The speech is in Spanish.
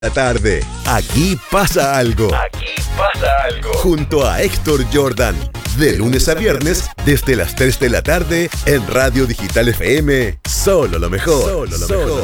La tarde, aquí pasa algo. Aquí pasa algo. Junto a Héctor Jordan, de lunes a viernes, desde las 3 de la tarde, en Radio Digital FM, solo lo mejor. Solo lo mejor.